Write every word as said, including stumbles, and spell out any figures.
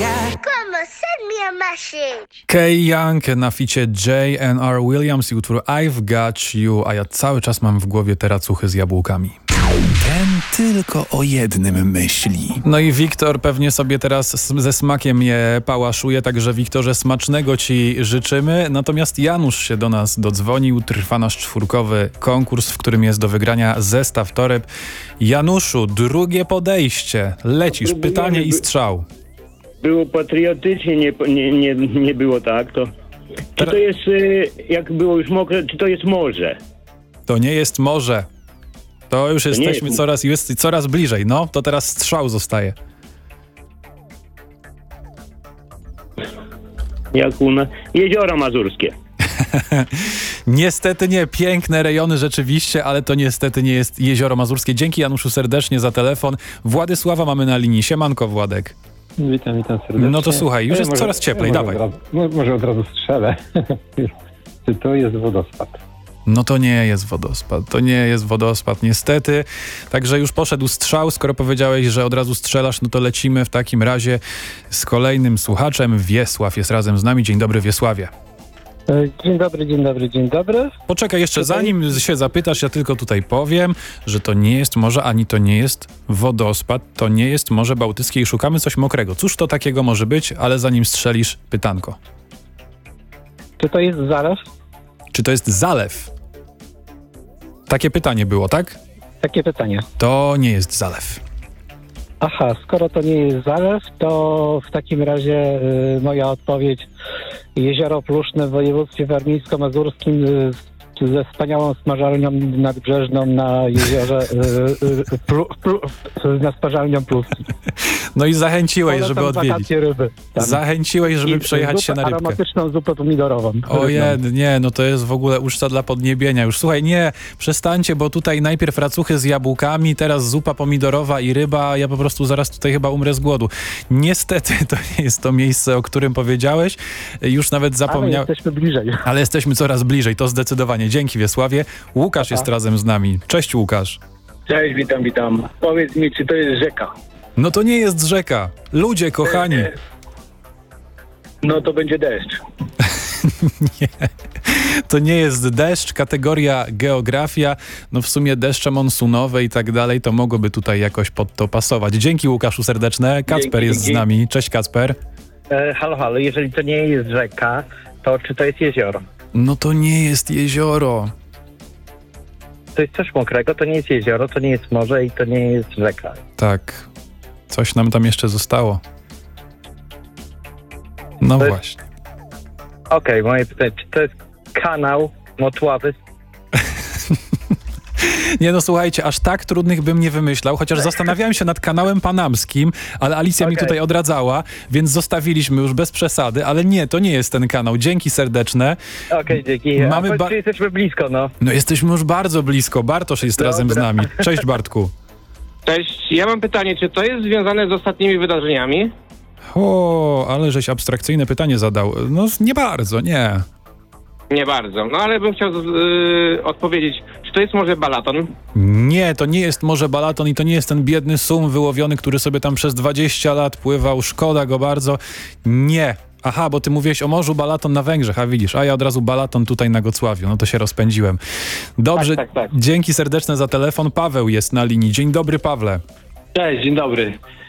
Come on, send me a message. Kay Young na ficie J N R Williams i utwór I've Got You, a ja cały czas mam w głowie te racuchy z jabłkami. Ten tylko o jednym myśli. No i Wiktor pewnie sobie teraz ze smakiem je pałaszuje, także Wiktorze, smacznego ci życzymy. Natomiast Janusz się do nas dodzwonił, trwa nasz czwórkowy konkurs, w którym jest do wygrania zestaw toreb. Januszu, drugie podejście, lecisz, pytanie i strzał. Było patriotycznie, nie, nie, nie, nie było tak, to... Czy to jest, jak było już mokre, czy to jest morze? To nie jest morze. To już To jesteśmy jest... coraz, jest coraz bliżej. No, to teraz strzał zostaje. Jak u nas? Jeziora Mazurskie. Niestety nie. Piękne rejony rzeczywiście, ale to niestety nie jest Jezioro Mazurskie. Dzięki Januszu serdecznie za telefon. Władysława mamy na linii. Siemanko, Władek. Witam, witam serdecznie. No to słuchaj, już ja jest może, coraz cieplej, ja dawaj. Od razu, no, może od razu strzelę. Czy to jest wodospad? No to nie jest wodospad, to nie jest wodospad niestety. Także już poszedł strzał, skoro powiedziałeś, że od razu strzelasz, no to lecimy w takim razie z kolejnym słuchaczem. Wiesław jest razem z nami. Dzień dobry, Wiesławie. Dzień dobry, dzień dobry, dzień dobry. Poczekaj jeszcze, zanim się zapytasz, ja tylko tutaj powiem, że to nie jest morze, ani to nie jest wodospad, to nie jest Morze Bałtyckie i szukamy coś mokrego. Cóż to takiego może być, ale zanim strzelisz, pytanko. Czy to jest zalew? Czy to jest zalew? Takie pytanie było, tak? Takie pytanie. To nie jest zalew. Aha, skoro to nie jest zalew, to w takim razie y, moja odpowiedź Jezioro Pluszne w województwie warmińsko-mazurskim y, ze wspaniałą smażalnią nadbrzeżną na jeziorze y, y, plu, plu, na smażalnią Pluski. No i zachęciłeś, Polecam żeby odwiedzić. wakacje ryby. Tam. Zachęciłeś, żeby I przejechać zupę, się na rybkę. aromatyczną zupę pomidorową. Ojej, nie, no to jest w ogóle uczta dla podniebienia. Już słuchaj, nie, przestańcie, bo tutaj najpierw racuchy z jabłkami, teraz zupa pomidorowa i ryba, ja po prostu zaraz tutaj chyba umrę z głodu. Niestety to nie jest to miejsce, o którym powiedziałeś. Już nawet zapomniałem. Ale jesteśmy bliżej. Ale jesteśmy coraz bliżej, to zdecydowanie. Dzięki, Wiesławie. Łukasz jest razem z nami. Cześć, Łukasz. Cześć, witam, witam. Powiedz mi, czy to jest rzeka? No to nie jest rzeka. Ludzie, kochani. No to będzie deszcz. Nie, to nie jest deszcz, kategoria geografia, no w sumie deszcze monsunowe i tak dalej, to mogłoby tutaj jakoś pod to pasować. Dzięki, Łukaszu, serdeczne. Kacper Dzięki, jest dzięki. z nami. Cześć, Kacper. E, halo, halo, jeżeli to nie jest rzeka, to czy to jest jezioro? No to nie jest jezioro. To jest coś mokrego, to nie jest jezioro, to nie jest morze i to nie jest rzeka. Tak, coś nam tam jeszcze zostało. No To jest- właśnie. Okej, moje pytanie, czy to jest kanał Motławy? Nie no, słuchajcie, aż tak trudnych bym nie wymyślał, chociaż zastanawiałem się nad kanałem panamskim, ale Alicja mi Okej. tutaj odradzała, więc zostawiliśmy już bez przesady, ale nie, to nie jest ten kanał. Dzięki serdeczne. Okej, dzięki. Mamy Mamy ba- ba- jesteśmy blisko, no. No jesteśmy już bardzo blisko. Bartosz jest Dobra. razem z nami. Cześć, Bartku. Cześć, ja mam pytanie, czy to jest związane z ostatnimi wydarzeniami? O, ale żeś abstrakcyjne pytanie zadał. No nie bardzo, nie. Nie bardzo, no ale bym chciał yy, odpowiedzieć, czy to jest może Balaton? Nie, to nie jest Morze Balaton i to nie jest ten biedny sum wyłowiony, który sobie tam przez dwadzieścia lat pływał. Szkoda go bardzo. Nie. Aha, bo ty mówiłeś o Morzu Balaton na Węgrzech, a widzisz, a ja od razu Balaton tutaj na Gocławiu. No to się rozpędziłem. Dobrze, Tak, tak, tak. dzięki serdeczne za telefon. Paweł jest na linii. Dzień dobry, Pawle. Cześć, dzień dobry.